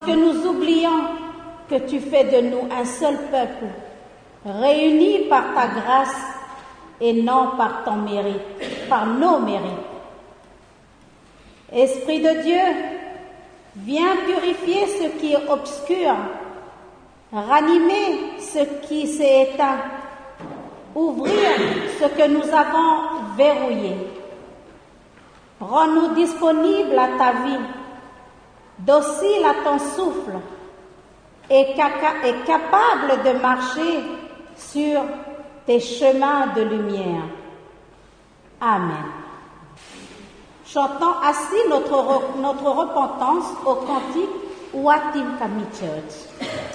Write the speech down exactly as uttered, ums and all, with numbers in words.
Que nous oublions que tu fais de nous un seul peuple, réunis par ta grâce et non par ton mérite, par nos mérites. Esprit de Dieu, viens purifier ce qui est obscur, ranimer ce qui s'est éteint, ouvrir ce que nous avons verrouillé. Rends-nous disponibles à ta vie, dociles à ton souffle et, caca- et capables de marcher sur tes chemins de lumière. Amen. Chantons assis notre, re- notre repentance au cantique Watim Kami Church.